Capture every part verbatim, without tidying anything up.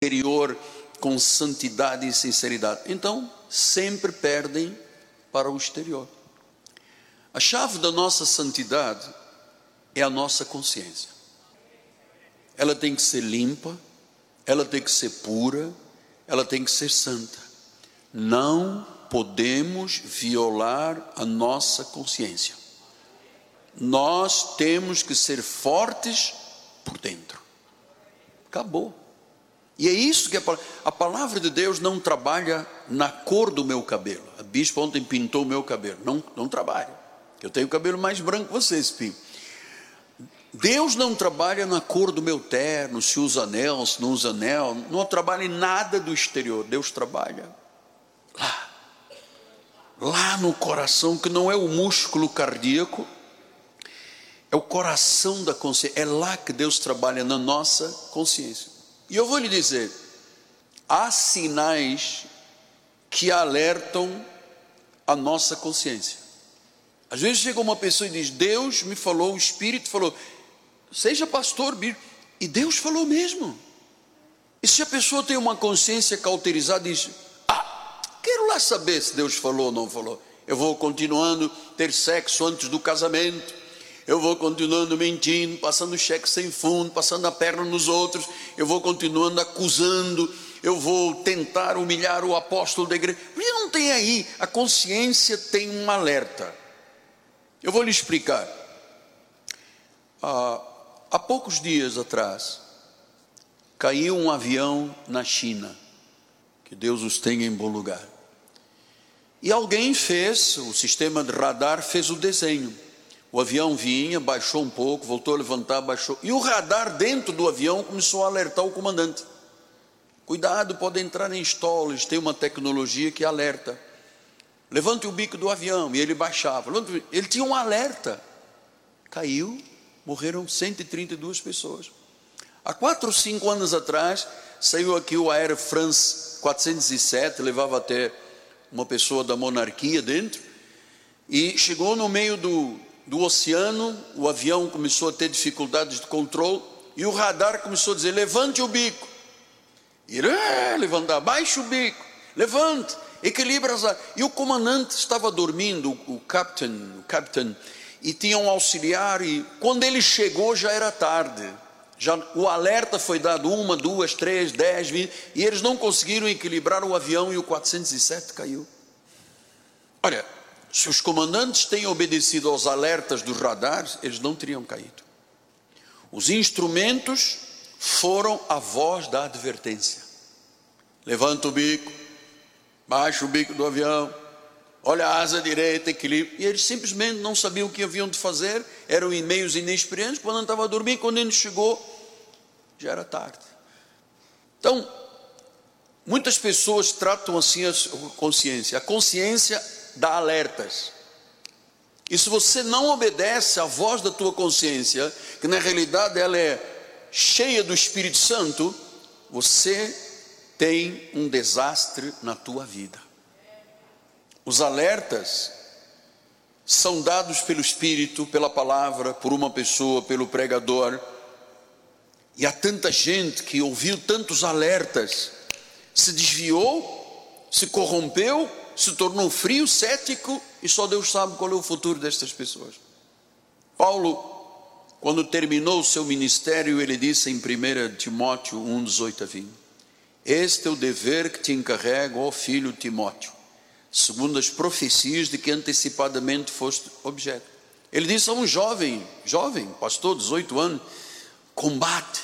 interior com santidade e sinceridade. Então, sempre perdem para o exterior. A chave da nossa santidade é a nossa consciência. Ela tem que ser limpa, ela tem que ser pura, ela tem que ser santa. Não podemos violar a nossa consciência. Nós temos que ser fortes por dentro. Acabou. E é isso que a palavra, a palavra de Deus não trabalha na cor do meu cabelo. A bispa ontem pintou o meu cabelo. Não, não trabalha. Eu tenho o cabelo mais branco que você, Espinho. Deus não trabalha na cor do meu terno, se usa anel, se não usa anel. Não trabalha em nada do exterior. Deus trabalha lá. Lá no coração, que não é o músculo cardíaco, é o coração da consciência. É lá que Deus trabalha, na nossa consciência. E eu vou lhe dizer, há sinais que alertam a nossa consciência. Às vezes chega uma pessoa e diz: Deus me falou, o Espírito falou, seja pastor, e Deus falou mesmo. E se a pessoa tem uma consciência cauterizada, diz: ah, quero lá saber se Deus falou ou não falou. Eu vou continuando ter sexo antes do casamento, eu vou continuando mentindo, passando cheque sem fundo, passando a perna nos outros, eu vou continuando acusando, eu vou tentar humilhar o apóstolo da igreja. Porque não tem aí, a consciência tem um alerta. Eu vou lhe explicar. Ah, há poucos dias atrás, caiu um avião na China, que Deus os tenha em bom lugar. E alguém fez, o sistema de radar fez o desenho. O avião vinha, baixou um pouco, voltou a levantar, baixou. E o radar dentro do avião começou a alertar o comandante. Cuidado, pode entrar em stoles, tem uma tecnologia que alerta. Levante o bico do avião, e ele baixava. Ele tinha um alerta. Caiu, morreram cento e trinta e duas pessoas. Há quatro ou cinco anos atrás, saiu aqui o Air France quatrocentos e sete, levava até uma pessoa da monarquia dentro, e chegou no meio do, do oceano, o avião começou a ter dificuldades de controle, e o radar começou a dizer: levante o bico. E ele é, levantar, baixe o bico, levante, equilibra as águas. E o comandante estava dormindo, o captain, o captain, e tinha um auxiliar, e quando ele chegou já era tarde. Já o alerta foi dado, uma, duas, três, dez, vinte, e eles não conseguiram equilibrar o avião, e o quatrocentos e sete caiu. Olha, se os comandantes têm obedecido aos alertas dos radares, eles não teriam caído. Os instrumentos foram a voz da advertência. Levanta o bico, baixa o bico do avião, olha a asa direita, equilíbrio. E eles simplesmente não sabiam o que haviam de fazer, eram meios inexperientes. Quando estava a dormir, quando ele chegou, já era tarde. Então, muitas pessoas tratam assim a consciência. A consciência dá alertas. E se você não obedece à voz da tua consciência, que na realidade ela é cheia do Espírito Santo, você tem um desastre na tua vida. Os alertas são dados pelo Espírito, pela palavra, por uma pessoa, pelo pregador. E há tanta gente que ouviu tantos alertas, se desviou, se corrompeu, se tornou frio, cético, e só Deus sabe qual é o futuro destas pessoas. Paulo, quando terminou o seu ministério, ele disse em primeira Timóteo um, dezoito a vinte: este é o dever que te encarrego, ó filho Timóteo, segundo as profecias de que antecipadamente foste objeto. Ele disse a um jovem, jovem, pastor, dezoito anos: combate,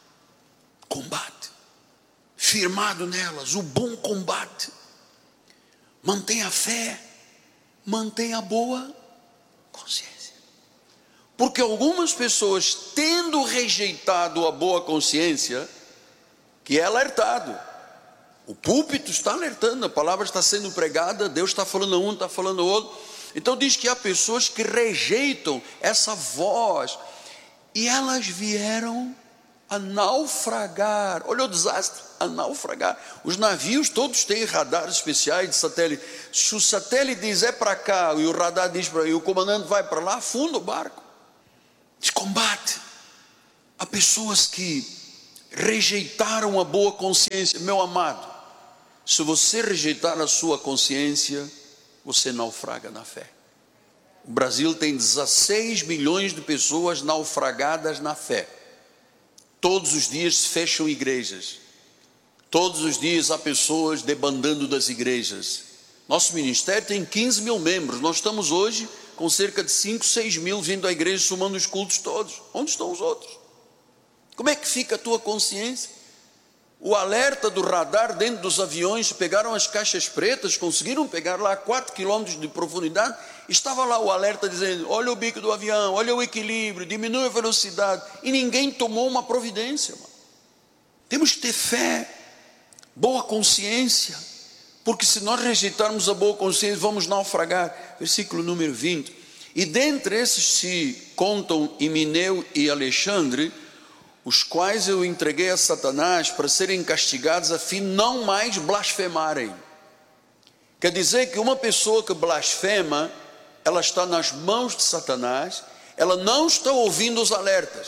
combate, firmado nelas, o bom combate, mantenha a fé, mantenha a boa consciência. Porque algumas pessoas, tendo rejeitado a boa consciência, que é alertado, o púlpito está alertando, a palavra está sendo pregada, Deus está falando a um, está falando ao outro. Então diz que há pessoas que rejeitam essa voz, e elas vieram a naufragar. Olha o desastre, a naufragar. Os navios todos têm radares especiais de satélite. Se o satélite diz é para cá, e o radar diz para aí, o comandante vai para lá, afunda o barco. De combate. Há pessoas que rejeitaram a boa consciência. Meu amado, se você rejeitar a sua consciência, você naufraga na fé. O Brasil tem dezesseis milhões de pessoas naufragadas na fé. Todos os dias se fecham igrejas. Todos os dias há pessoas debandando das igrejas. Nosso ministério tem quinze mil membros. Nós estamos hoje com cerca de cinco, seis mil vindo à igreja, somando os cultos todos. Onde estão os outros? Como é que fica a tua consciência? O alerta do radar dentro dos aviões, pegaram as caixas pretas, conseguiram pegar lá a quatro quilômetros de profundidade, estava lá o alerta dizendo, olha o bico do avião, olha o equilíbrio, diminui a velocidade, e ninguém tomou uma providência. Mano. Temos que ter fé, boa consciência, porque se nós rejeitarmos a boa consciência, vamos naufragar. Versículo número vinte, e dentre esses se contam Himeneu e Alexandre, os quais eu entreguei a Satanás para serem castigados a fim de não mais blasfemarem. Quer dizer que uma pessoa que blasfema, ela está nas mãos de Satanás, ela não está ouvindo os alertas.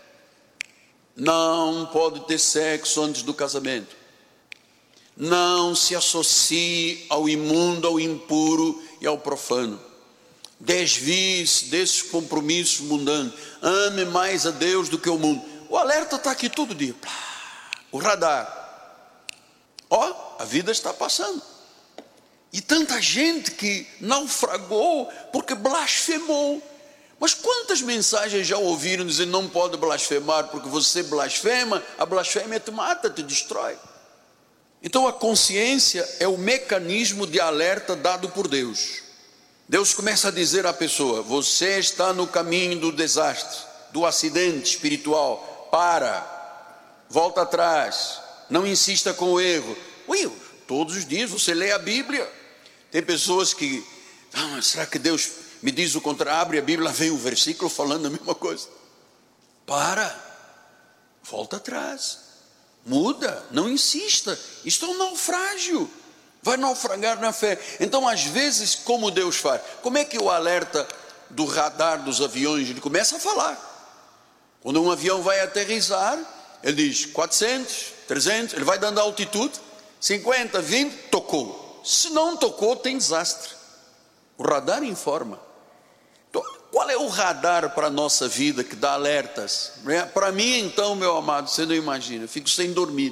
Não pode ter sexo antes do casamento. Não se associe ao imundo, ao impuro e ao profano. Desvie-se desses compromissos mundanos. Ame mais a Deus do que o mundo. O alerta está aqui todo dia. O radar. Ó, oh, a vida está passando. E tanta gente que naufragou porque blasfemou. Mas quantas mensagens já ouviram dizendo não pode blasfemar, porque você blasfema, a blasfêmia te mata, te destrói. Então a consciência é o mecanismo de alerta dado por Deus. Deus começa a dizer à pessoa, você está no caminho do desastre, do acidente espiritual. Para, volta atrás, não insista com o erro. Ui, todos os dias você lê a Bíblia. Tem pessoas que, ah, será que Deus me diz o contrário? Abre a Bíblia, vem o versículo falando a mesma coisa. Para, volta atrás, muda, não insista. Isto é um naufrágio, vai naufragar na fé. Então às vezes, como Deus faz? Como é que o alerta do radar dos aviões, ele começa a falar? Quando um avião vai aterrissar, ele diz quatrocentos, trezentos, ele vai dando altitude, cinquenta, vinte, tocou. Se não tocou, tem desastre. O radar informa. Então, qual é o radar para a nossa vida que dá alertas? Para mim, então, meu amado, você não imagina, eu fico sem dormir.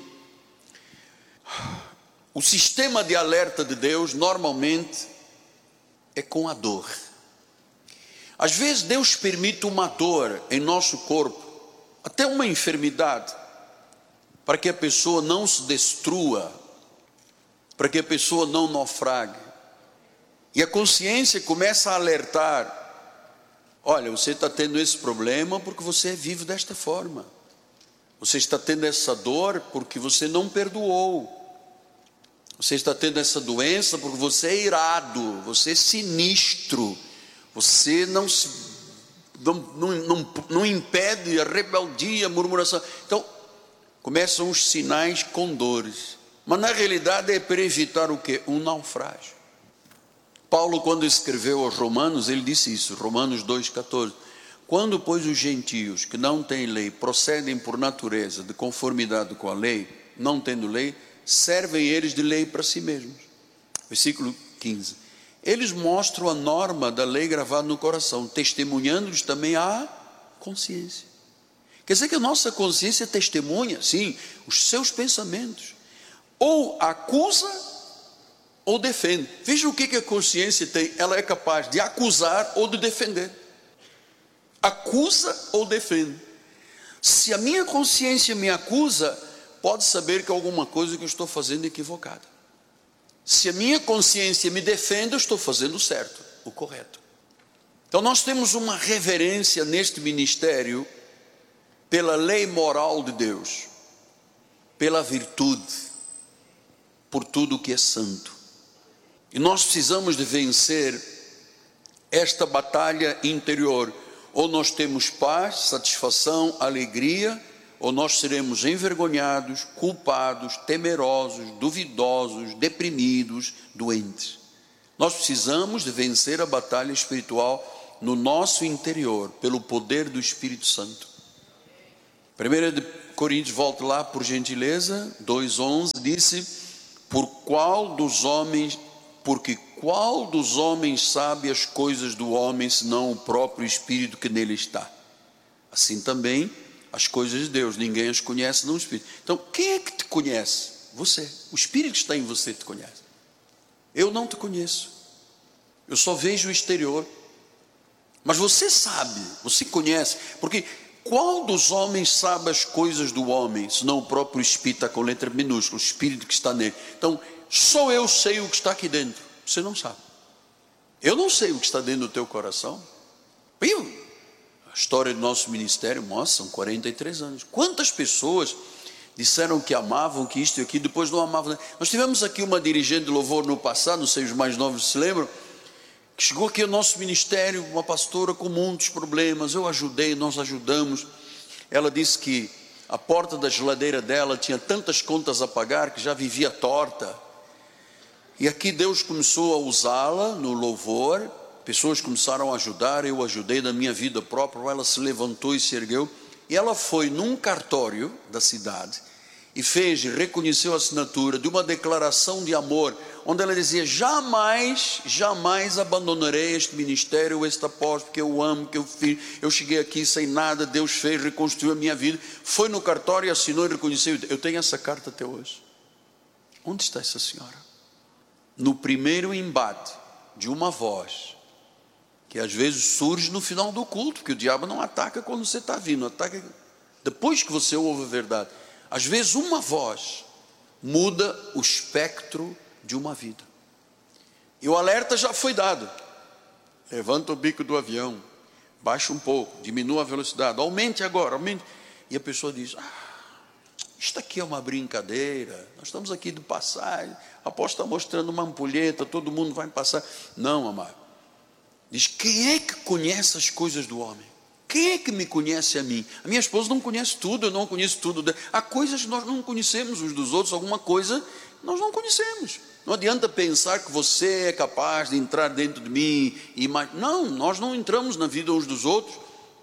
O sistema de alerta de Deus, normalmente, é com a dor. Às vezes Deus permite uma dor em nosso corpo, até uma enfermidade, para que a pessoa não se destrua, para que a pessoa não naufrague. E a consciência começa a alertar, olha, você está tendo esse problema porque você é vivo desta forma. Você está tendo essa dor porque você não perdoou. Você está tendo essa doença porque você é irado, você é sinistro. Você não, se, não, não, não, não impede a rebeldia, a murmuração. Então, começam os sinais com dores. Mas na realidade é para evitar o quê? Um naufrágio. Paulo, quando escreveu aos Romanos, ele disse isso, Romanos dois, catorze. Quando, pois, os gentios que não têm lei procedem por natureza de conformidade com a lei, não tendo lei, servem eles de lei para si mesmos. Versículo quinze. Eles mostram a norma da lei gravada no coração, testemunhando-lhes também a consciência. Quer dizer que a nossa consciência testemunha, sim, os seus pensamentos. Ou acusa, ou defende. Veja o que a consciência tem. Ela é capaz de acusar ou de defender. Acusa ou defende. Se a minha consciência me acusa, pode saber que alguma coisa que eu estou fazendo é equivocada. Se a minha consciência me defende, eu estou fazendo o certo, o correto. Então nós temos uma reverência neste ministério pela lei moral de Deus, pela virtude, por tudo que é santo. E nós precisamos de vencer esta batalha interior. Ou nós temos paz, satisfação, alegria, ou nós seremos envergonhados, culpados, temerosos, duvidosos, deprimidos, doentes. Nós precisamos de vencer a batalha espiritual no nosso interior, pelo poder do Espírito Santo. primeira Coríntios, volte lá por gentileza, dois, onze, disse, por qual dos homens, porque qual dos homens sabe as coisas do homem, senão o próprio Espírito que nele está? Assim também, as coisas de Deus, ninguém as conhece, não o Espírito. Então, quem é que te conhece? Você. O Espírito que está em você te conhece. Eu não te conheço. Eu só vejo o exterior. Mas você sabe, você conhece, porque qual dos homens sabe as coisas do homem, senão o próprio Espírito, com letra minúscula, o Espírito que está nele. Então, só eu sei o que está aqui dentro, você não sabe. Eu não sei o que está dentro do teu coração. Eu, a história do nosso ministério mostra, são quarenta e três anos. Quantas pessoas disseram que amavam, que isto e aquilo, depois não amavam. Nós tivemos aqui uma dirigente de louvor no passado, não sei os mais novos se lembram, que chegou aqui ao nosso ministério, uma pastora com muitos problemas. Eu ajudei, nós ajudamos. Ela disse que a porta da geladeira dela tinha tantas contas a pagar que já vivia torta. E aqui Deus começou a usá-la no louvor, pessoas começaram a ajudar, eu ajudei na minha vida própria. Ela se levantou e se ergueu, e ela foi num cartório da cidade e fez, reconheceu a assinatura de uma declaração de amor, onde ela dizia, jamais, jamais abandonarei este ministério, este apóstolo, porque eu amo, que eu fiz, eu cheguei aqui sem nada, Deus fez, reconstruiu a minha vida. Foi no cartório, assinou e reconheceu. Eu tenho essa carta até hoje. Onde está essa senhora? No primeiro embate de uma voz, que às vezes surge no final do culto, porque o diabo não ataca quando você está vindo, ataca depois que você ouve a verdade. Às vezes uma voz muda o espectro de uma vida. E o alerta já foi dado. Levanta o bico do avião, baixa um pouco, diminua a velocidade, aumente agora, aumente. E a pessoa diz, ah, isto aqui é uma brincadeira, nós estamos aqui de passagem, a apóstolo está mostrando uma ampulheta, todo mundo vai passar. Não, amado. Diz, quem é que conhece as coisas do homem? Quem é que me conhece a mim? A minha esposa não conhece tudo, eu não conheço tudo. Há coisas que nós não conhecemos uns dos outros, alguma coisa nós não conhecemos. Não adianta pensar que você é capaz de entrar dentro de mim e mais. Não, nós não entramos na vida uns dos outros.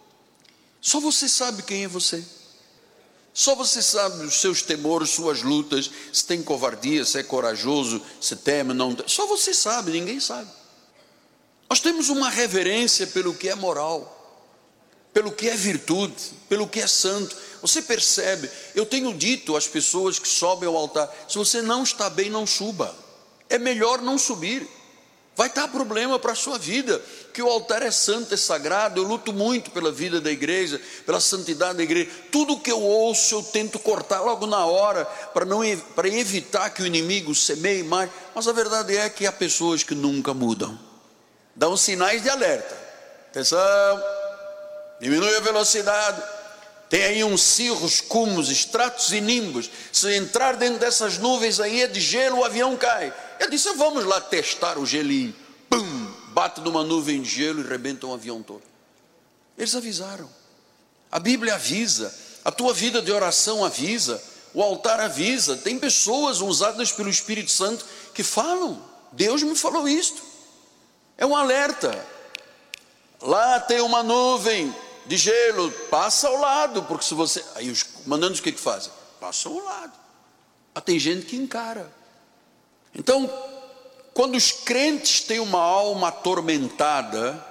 Só você sabe quem é você. Só você sabe os seus temores, suas lutas, se tem covardia, se é corajoso, se teme, não tem. Só você sabe, ninguém sabe. Nós temos uma reverência pelo que é moral, pelo que é virtude, pelo que é santo. Você percebe, eu tenho dito às pessoas que sobem ao altar, se você não está bem, não suba. É melhor não subir. Vai dar problema para a sua vida, que o altar é santo, é sagrado. Eu luto muito pela vida da igreja, pela santidade da igreja. Tudo que eu ouço, eu tento cortar logo na hora, para, não, para evitar que o inimigo semeie mais. Mas a verdade é que há pessoas que nunca mudam. Dão sinais de alerta. Atenção, diminui a velocidade. Tem aí uns cirros, cumos, estratos e nimbos. Se entrar dentro dessas nuvens aí é de gelo, o avião cai. Eu disse, vamos lá testar o gelinho. Pum, bate numa nuvem de gelo e rebenta um avião todo. Eles avisaram. A Bíblia avisa. A tua vida de oração avisa. O altar avisa. Tem pessoas usadas pelo Espírito Santo que falam. Deus me falou isto. É um alerta. Lá tem uma nuvem de gelo, passa ao lado, porque se você... Aí os comandantes o que que fazem? Passam ao lado. Ah, tem gente que encara. Então, quando os crentes têm uma alma atormentada,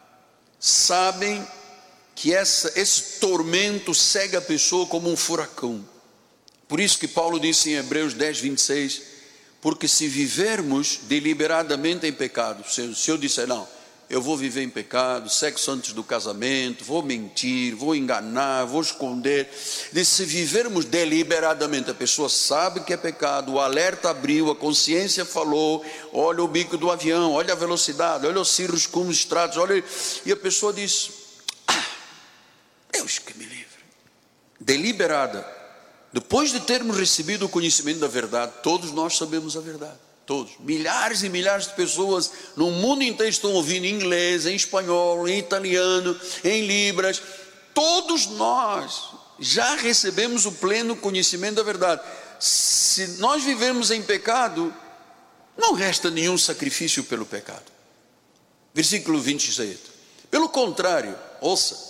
sabem que essa, esse tormento cega a pessoa como um furacão. Por isso que Paulo disse em Hebreus dez, vinte e seis, porque se vivermos deliberadamente em pecado, se, se eu disser, não, eu vou viver em pecado, sexo antes do casamento, vou mentir, vou enganar, vou esconder. Diz, se vivermos deliberadamente, a pessoa sabe que é pecado, o alerta abriu, a consciência falou, olha o bico do avião, olha a velocidade, olha os cirros como estratos, olha, e a pessoa diz, ah, Deus que me livre. Deliberada. Depois de termos recebido o conhecimento da verdade, todos nós sabemos a verdade. Todos, milhares e milhares de pessoas no mundo inteiro estão ouvindo em inglês, em espanhol, em italiano, em libras. Todos nós já recebemos o pleno conhecimento da verdade. Se nós vivemos em pecado, não resta nenhum sacrifício pelo pecado. Versículo vinte e seis. Pelo contrário, ouça,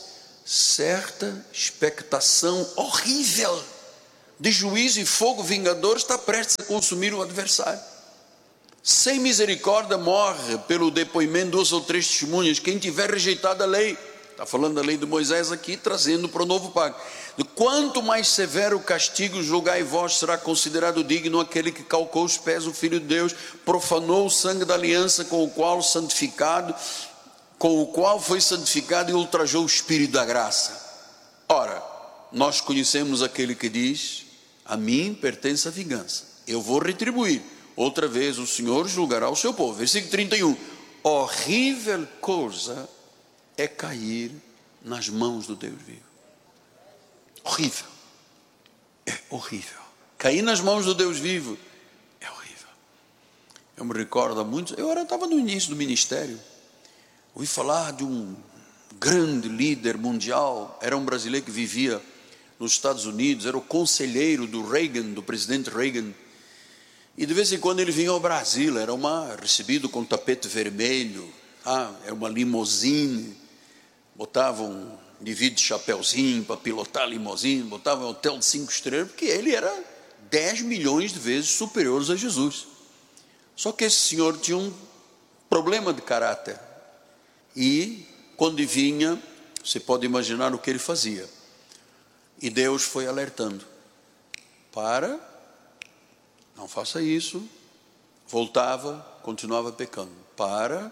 certa expectação horrível de juízo e fogo vingador está prestes a consumir o adversário. Sem misericórdia morre pelo depoimento de duas ou três testemunhas quem tiver rejeitado a lei. Está falando da lei de Moisés aqui, trazendo para o novo pacto. De quanto mais severo o castigo julgai vós, será considerado digno aquele que calcou os pés do Filho de Deus, profanou o sangue da aliança com o qual santificado, com o qual foi santificado e ultrajou o Espírito da graça. Ora, nós conhecemos aquele que diz: a mim pertence a vingança, eu vou retribuir, outra vez o Senhor julgará o seu povo. Versículo trinta e um, horrível coisa é cair nas mãos do Deus vivo. Horrível, é horrível, cair nas mãos do Deus vivo é horrível. Eu me recordo há muito, eu estava no início do ministério, ouvi falar de um grande líder mundial, era um brasileiro que vivia nos Estados Unidos, era o conselheiro do Reagan, do presidente Reagan, e de vez em quando ele vinha ao Brasil, era uma, recebido com tapete vermelho, ah, era uma limousine, botava um indivíduo de chapéuzinho para pilotar a limousine, botava um hotel de cinco estrelas, porque ele era dez milhões de vezes superior a Jesus. Só que esse senhor tinha um problema de caráter, e quando vinha, você pode imaginar o que ele fazia, e Deus foi alertando: para, não faça isso. Voltava, continuava pecando. Para.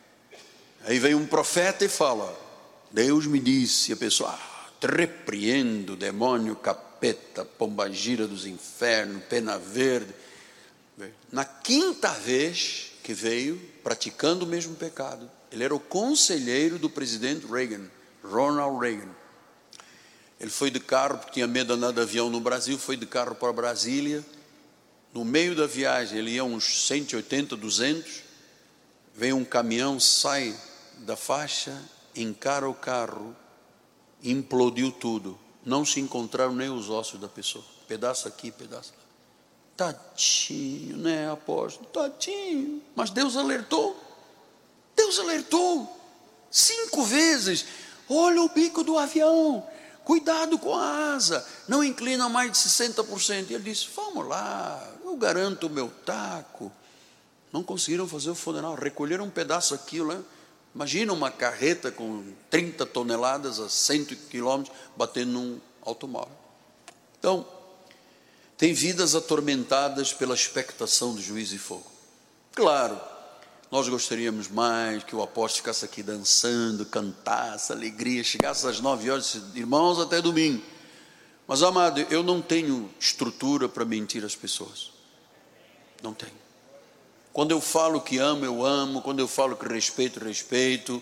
Aí veio um profeta e fala: Deus me disse. E a pessoa: ah, te repreendo, demônio, capeta, pombagira dos infernos, pena verde. Na quinta vez que veio, praticando o mesmo pecado, ele era o conselheiro do presidente Reagan, Ronald Reagan. Ele foi de carro, porque tinha medo de andar de avião no Brasil, foi de carro para Brasília. No meio da viagem, ele ia uns cento e oitenta, duzentos, vem um caminhão, sai da faixa, encara o carro, implodiu tudo, não se encontraram nem os ossos da pessoa, pedaço aqui, pedaço lá. Tadinho, né, apóstolo? Tadinho. Mas Deus alertou, Deus alertou, cinco vezes: olha o bico do avião, cuidado com a asa, não inclina mais de sessenta por cento. E ele disse: vamos lá, eu garanto o meu taco. Não conseguiram fazer o funeral, recolheram um pedaço daquilo, né? Imagina uma carreta com trinta toneladas a cem quilômetros batendo num automóvel. Então, tem vidas atormentadas pela expectação do juízo e fogo. Claro, nós gostaríamos mais que o apóstolo ficasse aqui dançando, cantasse, alegria, chegasse às nove horas e disse: irmãos, até domingo. Mas, amado, eu não tenho estrutura para mentir às pessoas. Não tenho. Quando eu falo que amo, eu amo. Quando eu falo que respeito, respeito.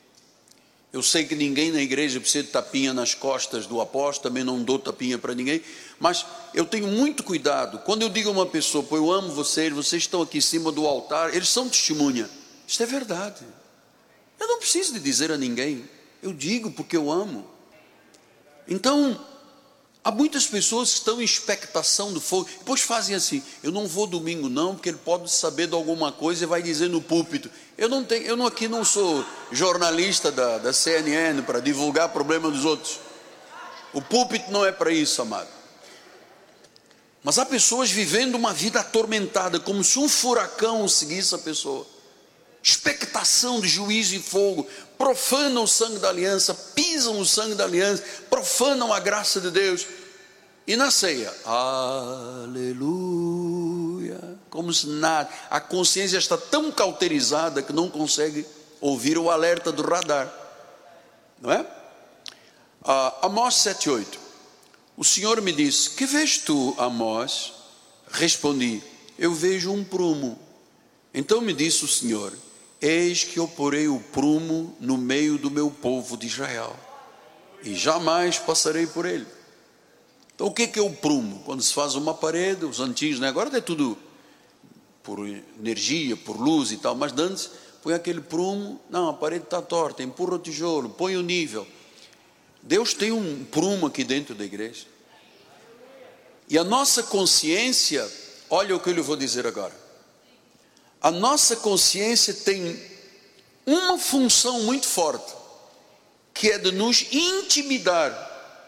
Eu sei que ninguém na igreja precisa de tapinha nas costas do apóstolo, também não dou tapinha para ninguém, mas eu tenho muito cuidado. Quando eu digo a uma pessoa: pô, eu amo vocês, vocês estão aqui em cima do altar, eles são testemunha. Isso é verdade. Eu não preciso de dizer a ninguém, eu digo porque eu amo. Então, há muitas pessoas que estão em expectação do fogo, depois fazem assim: eu não vou domingo não, porque ele pode saber de alguma coisa e vai dizer no púlpito. Eu não tenho, eu não, aqui não sou jornalista da, da C N N para divulgar problema dos outros. O púlpito não é para isso, amado. Mas há pessoas vivendo uma vida atormentada, como se um furacão seguisse a pessoa. Expectação de juízo e fogo, profanam o sangue da aliança, pisam o sangue da aliança, profanam a graça de Deus. E na ceia, aleluia, como se nada, a consciência está tão cauterizada que não consegue ouvir o alerta do radar, não é? Ah, Amós sete, oito, o Senhor me disse: que vês tu, Amós? Respondi: eu vejo um prumo. Então me disse o Senhor: eis que eu porei o prumo no meio do meu povo de Israel, e jamais passarei por ele. Então o que é o prumo? Quando se faz uma parede, os antigos, né? Agora é tudo por energia, por luz e tal, mas antes põe aquele prumo, não, a parede está torta, empurra o tijolo, põe o nível. Deus tem um prumo aqui dentro da igreja, e a nossa consciência, olha o que eu lhe vou dizer agora, a nossa consciência tem uma função muito forte: que é de nos intimidar.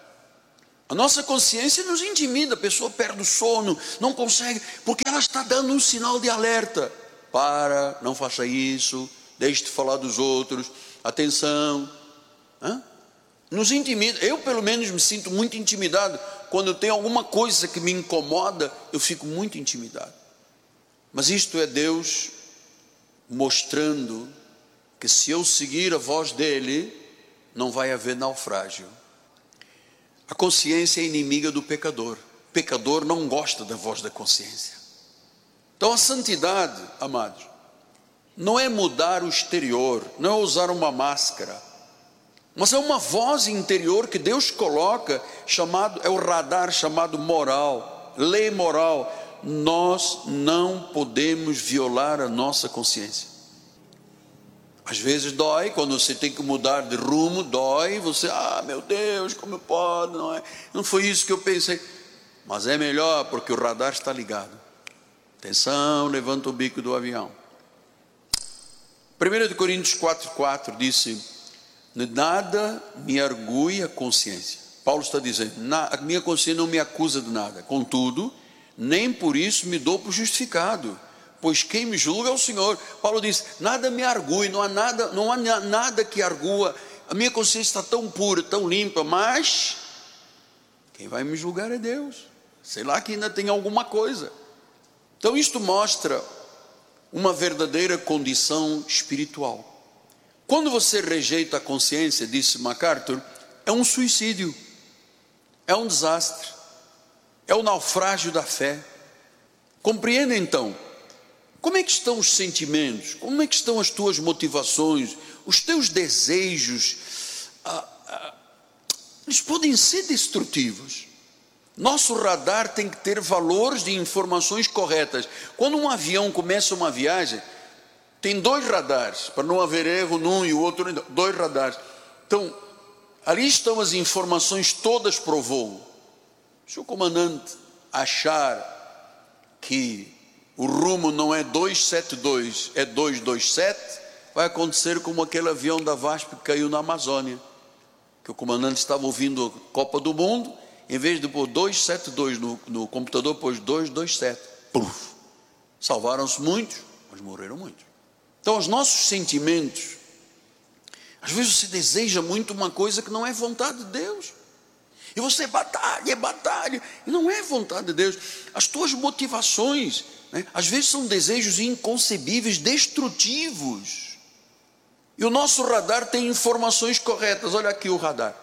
A nossa consciência nos intimida, a pessoa perde o sono, não consegue, porque ela está dando um sinal de alerta. Para, não faça isso, deixe de falar dos outros, atenção. Hã? Nos intimida. Eu pelo menos me sinto muito intimidado. Quando tem alguma coisa que me incomoda, eu fico muito intimidado. Mas isto é Deus mostrando que se eu seguir a voz dele, não vai haver naufrágio. A consciência é inimiga do pecador. O pecador não gosta da voz da consciência. Então a santidade, amados, não é mudar o exterior, não é usar uma máscara, mas é uma voz interior que Deus coloca, chamado, é o radar chamado moral, lei moral. Nós não podemos violar a nossa consciência. Às vezes dói, quando você tem que mudar de rumo, dói, você, ah, meu Deus, como eu posso, não é? Não foi isso que eu pensei. Mas é melhor, porque o radar está ligado. Atenção, levanta o bico do avião. primeira Coríntios quatro, quatro disse, nada me argui a consciência. Paulo está dizendo, a minha consciência não me acusa de nada. Contudo, nem por isso me dou por justificado, pois quem me julga é o Senhor. Paulo diz, nada me argue, não há nada, não há nada que argua, a minha consciência está tão pura, tão limpa, mas quem vai me julgar é Deus. Sei lá que ainda tem alguma coisa. Então isto mostra uma verdadeira condição espiritual. Quando você rejeita a consciência, disse MacArthur, é um suicídio, é um desastre, é o naufrágio da fé. Compreenda então, como é que estão os sentimentos, como é que estão as tuas motivações, os teus desejos, ah, ah, eles podem ser destrutivos. Nosso radar tem que ter valores de informações corretas. Quando um avião começa uma viagem, tem dois radares, para não haver erro num e o outro, dois radares. Então, ali estão as informações todas para o voo. Se o comandante achar que o rumo não é duzentos e setenta e dois, é duzentos e vinte e sete, vai acontecer como aquele avião da VASP que caiu na Amazônia, que o comandante estava ouvindo a Copa do Mundo, em vez de pôr duzentos e setenta e dois no, no computador, pôs duzentos e vinte e sete. Puf! Salvaram-se muitos, mas morreram muitos. Então os nossos sentimentos, às vezes você deseja muito uma coisa que não é vontade de Deus, e você batalha, batalha, e não é vontade de Deus. As tuas motivações, né, às vezes são desejos inconcebíveis, destrutivos, e o nosso radar tem informações corretas. Olha aqui o radar.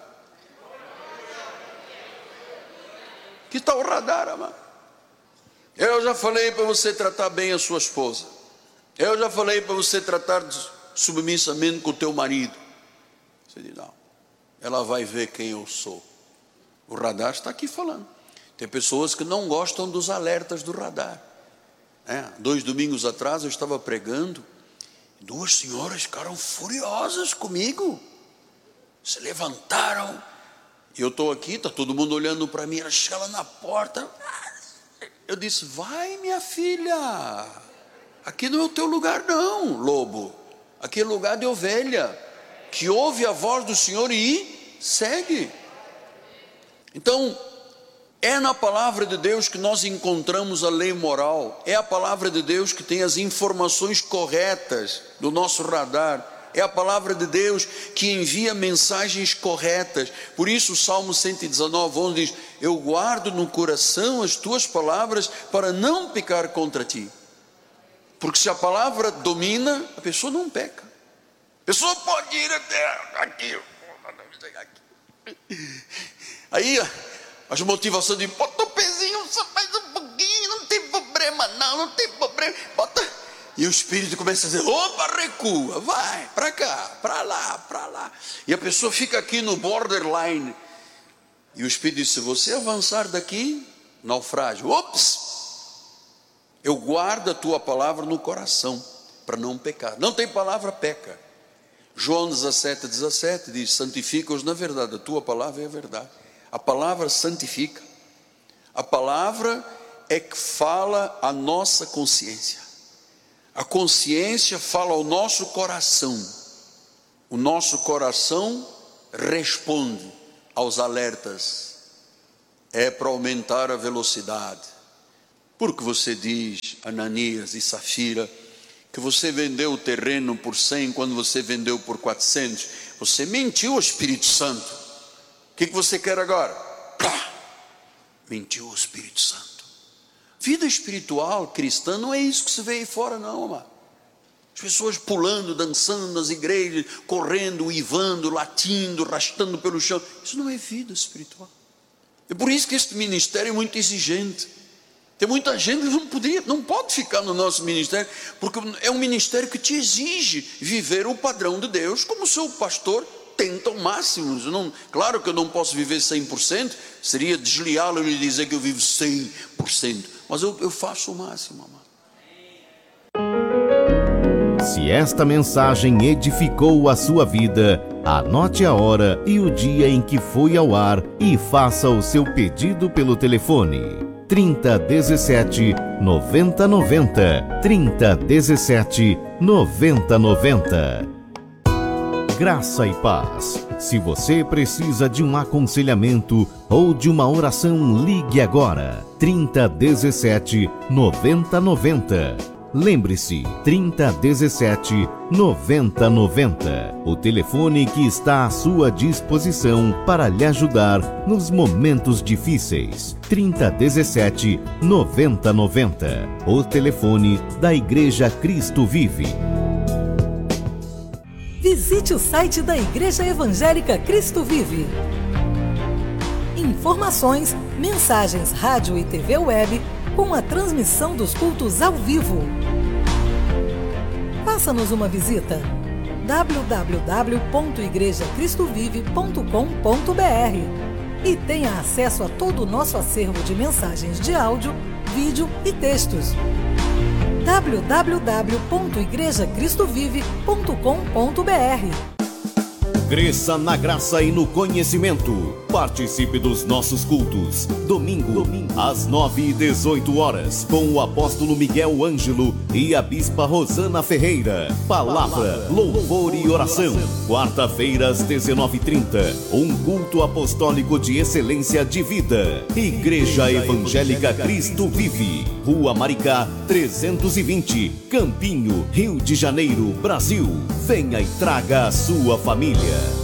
Que está o radar, amado? Eu já falei para você tratar bem a sua esposa, eu já falei para você tratar submissamente com o teu marido. Você diz, não, ela vai ver quem eu sou. O radar está aqui falando. Tem pessoas que não gostam dos alertas do radar. É, dois domingos atrás eu estava pregando, duas senhoras ficaram furiosas comigo, se levantaram, e eu estou aqui, está todo mundo olhando para mim, ela chega lá na porta, eu disse, vai minha filha, aqui não é o teu lugar não, lobo, aqui é lugar de ovelha, que ouve a voz do Senhor e segue. Então, é na palavra de Deus que nós encontramos a lei moral, é a palavra de Deus que tem as informações corretas do nosso radar, é a palavra de Deus que envia mensagens corretas. Por isso o Salmo cento e dezenove, onze diz, eu guardo no coração as tuas palavras para não pecar contra ti. Porque se a palavra domina, a pessoa não peca. A pessoa pode ir até aqui, aí as motivações de bota o pezinho só mais um pouquinho, não tem problema não, não tem problema, bota. E o Espírito começa a dizer, opa, recua, vai, para cá, para lá, para lá. E a pessoa fica aqui no borderline. E o Espírito diz, se você avançar daqui, naufrágio. Ops! Eu guardo a tua palavra no coração, para não pecar. Não tem palavra, peca. João dezessete, dezessete diz, santifica-os na verdade, a tua palavra é a verdade. A palavra santifica. A palavra é que fala a nossa consciência. A consciência fala ao nosso coração. O nosso coração responde aos alertas. É para aumentar a velocidade. Porque você diz, Ananias e Safira, que você vendeu o terreno por cem quando você vendeu por quatrocentos. Você mentiu ao Espírito Santo. O que, que você quer agora? Pá! Mentiu ao Espírito Santo. Vida espiritual cristã não é isso que se vê aí fora, não, amado. As pessoas pulando, dançando nas igrejas, correndo, uivando, latindo, arrastando pelo chão. Isso não é vida espiritual. É por isso que este ministério é muito exigente. Tem muita gente que não podia, não pode ficar no nosso ministério, porque é um ministério que te exige viver o padrão de Deus, como o seu pastor tenta ao máximo. Eu não, claro que eu não posso viver cem por cento, seria desleal eu lhe dizer que eu vivo cem por cento, mas eu, eu faço o máximo, amado. Se esta mensagem edificou a sua vida, anote a hora e o dia em que foi ao ar e faça o seu pedido pelo telefone trinta, dezessete, noventa, noventa, trinta, dezessete, noventa, noventa. Graça e paz. Se você precisa de um aconselhamento ou de uma oração, ligue agora trinta, dezessete, noventa, noventa. Lembre-se, trinta, dezessete, noventa, noventa. O telefone que está à sua disposição para lhe ajudar nos momentos difíceis. trinta, dezessete, noventa, noventa. O telefone da Igreja Cristo Vive. Visite o site da Igreja Evangélica Cristo Vive. Informações, mensagens, rádio e T V web com a transmissão dos cultos ao vivo. Faça-nos uma visita. w w w ponto igreja cristo vive ponto com ponto b r e tenha acesso a todo o nosso acervo de mensagens de áudio, vídeo e textos. w w w ponto igreja cristo vive ponto com ponto b r. Cresça na graça e no conhecimento. Participe dos nossos cultos. Domingo, Domingo. às nove e dezoito horas, com o apóstolo Miguel Ângelo e a bispa Rosana Ferreira. Palavra, louvor e oração. Quarta-feira, às dezenove e trinta, um culto apostólico de excelência de vida. Igreja Evangélica Cristo Vive. Rua Maricá, trezentos e vinte, Campinho, Rio de Janeiro, Brasil. Venha e traga a sua família.